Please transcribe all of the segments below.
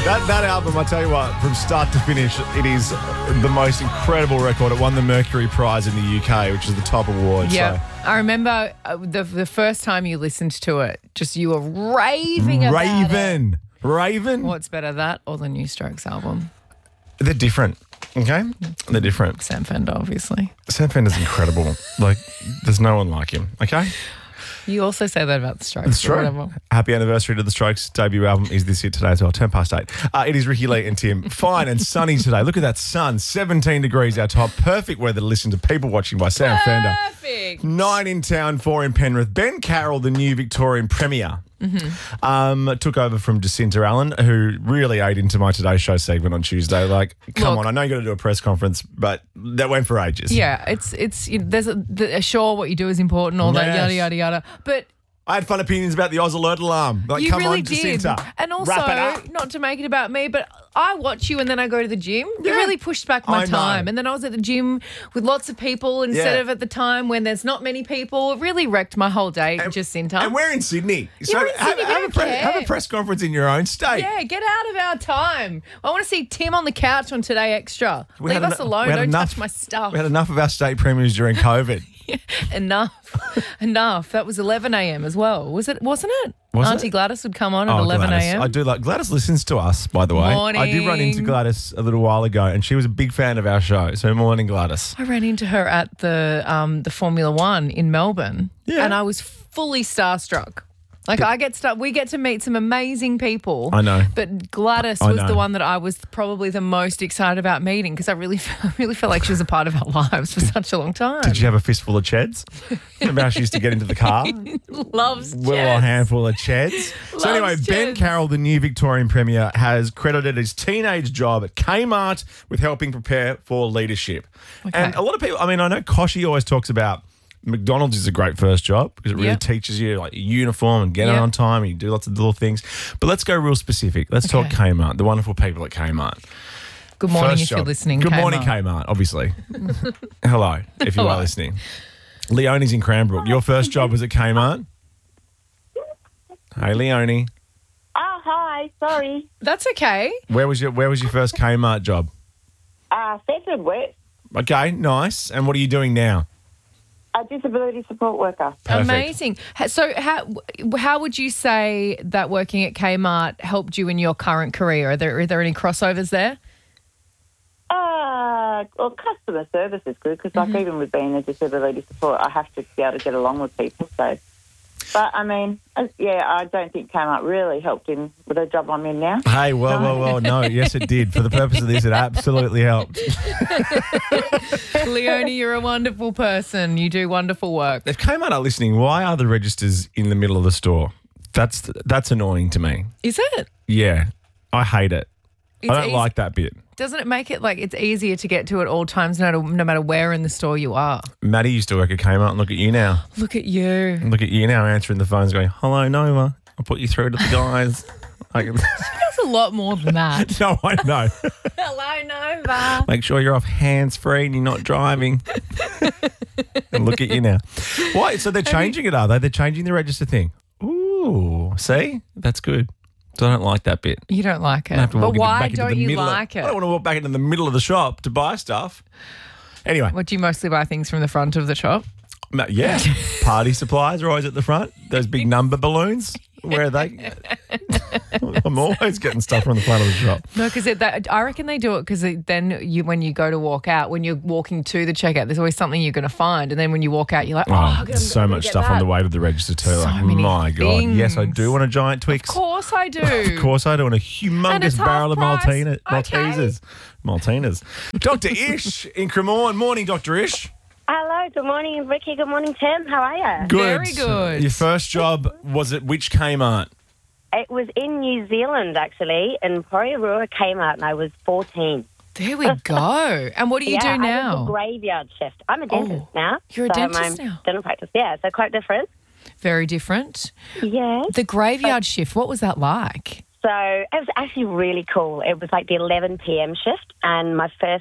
That album, I tell you what, from start to finish, it is the most incredible record. It won the Mercury Prize in the UK, which is the top award. Yeah. So. I remember the first time you listened to it, just you were raving about it. Raven. What's better, that or the New Strokes album? They're different, okay? They're different. Sam Fender, obviously. Sam Fender's incredible. Like, there's no one like him, okay? You also say that about the Strokes. It's true. Whatever. Happy anniversary to the Strokes. Debut album is this year today as well, 8:10. It is Ricky Lee and Tim. Fine and sunny today. Look at that sun. 17 degrees our top. Perfect weather to listen to People Watching by Sam Fender. Perfect. 9 in town, 4 in Penrith. Ben Carroll, the new Victorian Premier, took over from Jacinta Allen, who really ate into my Today Show segment on Tuesday. Like, come on, I know you got to do a press conference, but that went for ages. Yeah, it's there's sure what you do is important, all that yada yada yada. But I had fun opinions about the Oz Alert alarm. Like, you come really on, did. Jacinta. And also, wrap it up. not to make it about me, but I watch you and then I go to the gym. Yeah. You really pushed back my I know. time. And then I was at the gym with lots of people instead Yeah. of at the time when there's not many people. It really wrecked my whole day, Jacinta. And we're in Sydney. So You're in Sydney, we don't care. have a press conference in your own state. Yeah, get out of our time. I want to see Tim on the couch on Today Extra. We Leave had us eno- alone. we had Don't enough- touch my stuff. We had enough of our state premiers during COVID. Enough. That was 11 a.m. as well. Wasn't it? Was Auntie it? Gladys would come on at 11 Gladys. a.m. I do like Gladys listens to us, by the way. I did run into Morning. Gladys a little while ago, and she was a big fan of our show. So morning, Gladys. I ran into her at the Formula One in Melbourne, Yeah. and I was fully starstruck. Like we get to meet some amazing people. I know. But Gladys I was know. the one that I was probably the most excited about meeting because I really felt like she was a part of our lives for such a long time. Did you have a fistful of cheds? Remember how she used to get into the car? Loves With a jazz. handful of cheds. So anyway, Loves Ben cheds. Carroll, the new Victorian Premier, has credited his teenage job at Kmart with helping prepare for leadership. Okay. And a lot of people, I mean, I know Koshy always talks about McDonald's is a great first job because it really Yep. teaches you like uniform and get it Yep. on time and you do lots of little things. But let's go real specific. Let's talk Okay. Kmart, the wonderful people at Kmart. Good morning First if you're job. listening. Good morning, Kmart. Kmart, obviously. Hello, if you are Hello. listening. Leonie's in Cranbrook. Your first job was at Kmart? Hey, Leonie. Oh, hi. Sorry. That's okay. Where was your first Kmart job? Thetford West, Okay, nice. And what are you doing now? a disability support worker. Perfect. Amazing. So how would you say that working at Kmart helped you in your current career? Are there any crossovers there? Well, customer service is good because, like, even with being a disability support, I have to be able to get along with people. So, but I mean, yeah, I don't think Kmart really helped in with the job I'm in now. Hey, well, no. Yes, it did. For the purpose of this, it absolutely helped. Leonie, you're a wonderful person. You do wonderful work. If Kmart are listening, why are the registers in the middle of the store? That's annoying to me. Is it? Yeah, I hate it. It's I don't easy- like that bit. Doesn't it make it like it's easier to get to at all times, no matter where in the store you are? Maddie used to work at Kmart and look at you now. Look at you. Look at you now answering the phones going, hello, Nova. I'll put you through to the guys. That's a lot more than that. No, I know. Hello, Nova. Make sure you're off hands-free and you're not driving. And look at you now. Why? So they're changing it, are they? They're changing the register thing. Ooh, see? That's good. So I don't like that bit. You don't like I have it. to walk But why back into don't the you middle like I it? don't want to walk back into the middle of the shop to buy stuff. Anyway, What, do you mostly buy things from the front of the shop? yeah, party supplies are always at the front. Those big number balloons, where are they? I'm always getting stuff from the front of the shop. No, because I reckon they do it because then when you go to walk out, when you're walking to the checkout, there's always something you're going to find. And then when you walk out, you're like, There's so much stuff on the way to the register too. So Like, many my God. Yes, I things. do want a giant Twix. Of course I do. Of course I do. And a And humongous it's half barrel of price. Maltesers. Maltiners. Dr. Ish in Cremorne. Morning, Dr. Ish. Hello. Good morning, Ricky. Good morning, Tim. How are you? Good. Very good. Your first job was at which Kmart? It was in New Zealand, actually, in Porirua Kmart, and I was 14. There we go. And what do you do I was now? a graveyard shift. I'm a dentist now. you're a so dentist my now? Dental practice. Yeah, so quite different. Very different. Yeah. The graveyard shift, what was that like? So it was actually really cool. It was like the 11 p.m. shift, and my first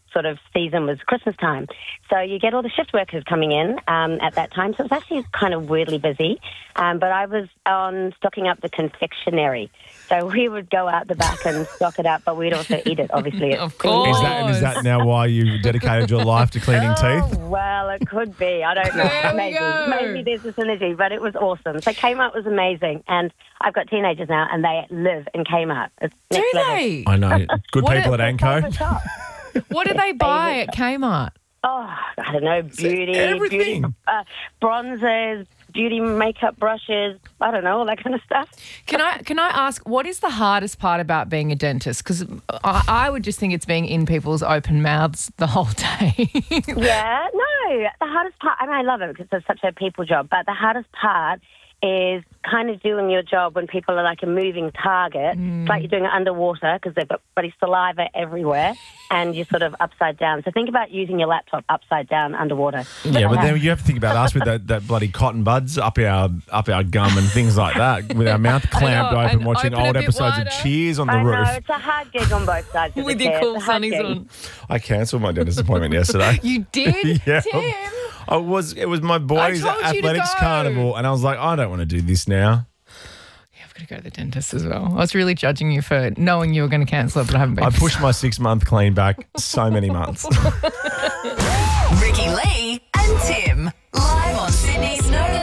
sort of season was Christmas time. So you get all the shift workers coming in at that time. So it's actually kind of weirdly busy. But I was on stocking up the confectionery. So we would go out the back and stock it up, but we'd also eat it, obviously. Of course. Is that now why you dedicated your life to cleaning teeth? Well, it could be. I don't know. There we go. Maybe there's a synergy, but it was awesome. So Kmart was amazing. And I've got teenagers now, and they live in Kmart. It's Do next level. they? I know. Good What people at Anco. Favorite shop. What do they buy at Kmart? Oh, I don't know, beauty, everything. bronzers, beauty makeup brushes, I don't know, all that kind of stuff. Can I ask, what is the hardest part about being a dentist? Because I would just think it's being in people's open mouths the whole day. Yeah, no, the hardest part, I mean, I love it because it's such a people job, but the hardest part is kind of doing your job when people are like a moving target. It's like you're doing it underwater because they've got bloody saliva everywhere and you're sort of upside down. So think about using your laptop upside down underwater. Yeah, but then you have to think about us with that bloody cotton buds up our gum and things like that, with our mouth clamped know, open, and watching open a old bit episodes wider. of Cheers on the I roof. know, it's a hard gig on both sides of With the your chair. cool It's a hard sunnies gig. on. I cancelled my dentist appointment yesterday. You did, Yeah. Tim? It was my boys' told you to athletics go. carnival, and I was like, I don't want to do this now. Yeah, I've got to go to the dentist as well. I was really judging you for knowing you were going to cancel it, but I haven't been. I pushed my 6-month clean back so many months. Ricky Lee and Tim. Live on Sydney's Nova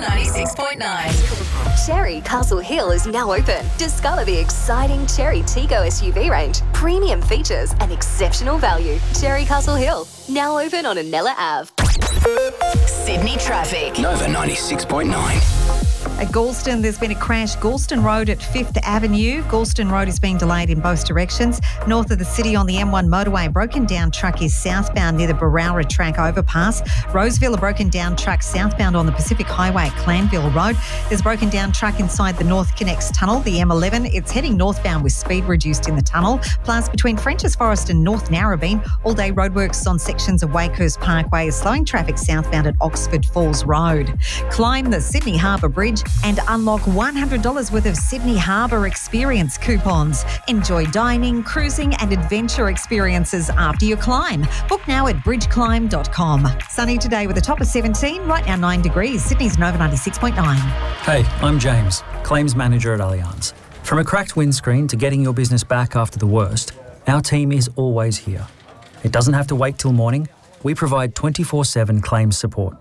96.9. Cherry Castle Hill is now open. Discover the exciting Cherry Tigo SUV range, premium features and exceptional value. Cherry Castle Hill, now open on Anella Ave. Sydney traffic. Nova 96.9. At Galston, there's been a crash. Galston Road at 5th Avenue. Galston Road is being delayed in both directions. North of the city on the M1 motorway, a broken down truck is southbound near the Barowra track overpass. Roseville, a broken down truck southbound on the Pacific Highway at Clanville Road. There's a broken down truck inside the North Connects tunnel, the M11. It's heading northbound with speed reduced in the tunnel. Plus, between Frenchs Forest and North Narrabeen, all-day roadworks on sections of Wakehurst Parkway is slowing traffic southbound at Oxford Falls Road. Climb the Sydney Harbour Bridge and unlock $100 worth of Sydney Harbour experience coupons. Enjoy dining, cruising and adventure experiences after your climb. Book now at bridgeclimb.com. Sunny today with a top of 17, right now 9 degrees. Sydney's Nova 96.9. Hey, I'm James, Claims Manager at Allianz. From a cracked windscreen to getting your business back after the worst, our team is always here. It doesn't have to wait till morning. We provide 24/7 claims support.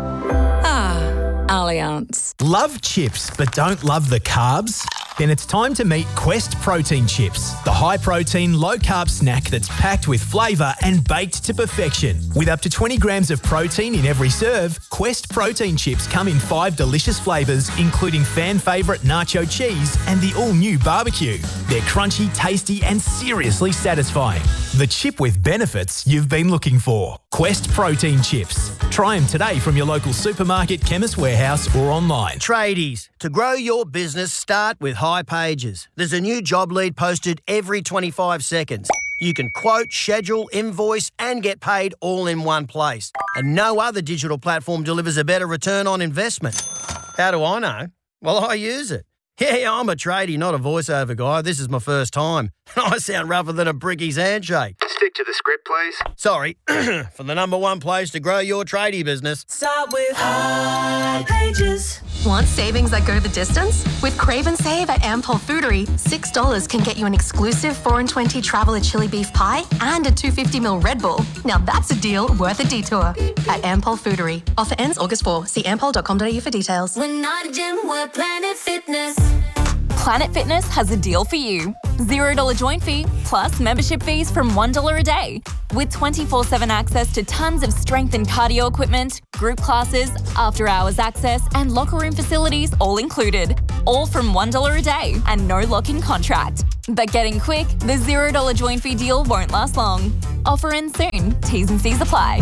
Allianz. Love chips but don't love the carbs? Then it's time to meet Quest Protein Chips, the high-protein, low-carb snack that's packed with flavour and baked to perfection. With up to 20 grams of protein in every serve, Quest Protein Chips come in 5 delicious flavours, including fan favourite nacho cheese and the all-new barbecue. They're crunchy, tasty and seriously satisfying. The chip with benefits you've been looking for. Quest Protein Chips. Try them today from your local supermarket, chemist warehouse or online. Tradies, to grow your business, start with High Pages. There's a new job lead posted every 25 seconds. You can quote, schedule, invoice and get paid all in one place. And no other digital platform delivers a better return on investment. How do I know? Well, I use it. Yeah, I'm a tradie, not a voiceover guy. This is my first time. And I sound rougher than a bricky's handshake. Stick to the script, please. Sorry, for the number one place to grow your tradie business. Start with High Pages. Want savings that go the distance? With Crave and Save at Ampol Foodery, $6 can get you an exclusive 4 and 20 Traveller chili beef pie and a 250ml Red Bull. Now that's a deal worth a detour. At Ampol Foodery. Offer ends August 4. See ampol.com.au for details. We're not a gym, we're Planet Fitness. Planet Fitness has a deal for you. $0 joint fee plus membership fees from $1 a day. With 24/7 access to tons of strength and cardio equipment, group classes, after hours access and locker room facilities all included. All from $1 a day and no lock-in contract. But getting quick, the $0 joint fee deal won't last long. Offer ends soon. T's and C's apply.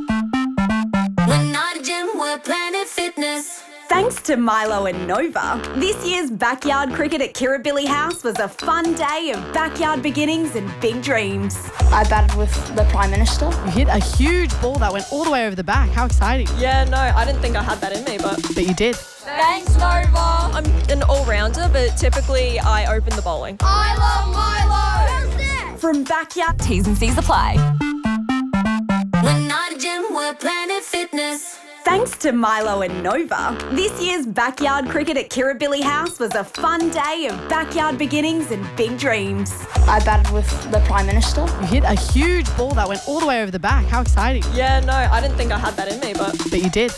We're not a gym, we're Planet Fitness. Thanks to Milo and Nova, this year's backyard cricket at Kirribilli House was a fun day of backyard beginnings and big dreams. I batted with the Prime Minister. You hit a huge ball that went all the way over the back. How exciting. Yeah, no, I didn't think I had that in me, but you did. Thanks, Nova. I'm an all-rounder, but typically I open the bowling. I love Milo! From backyard, T's and C's apply. We're not a gym, we're Planet Fitness. Thanks to Milo and Nova, this year's backyard cricket at Kirribilli House was a fun day of backyard beginnings and big dreams. I batted with the Prime Minister. You hit a huge ball that went all the way over the back. How exciting. Yeah, no, I didn't think I had that in me, but But you did.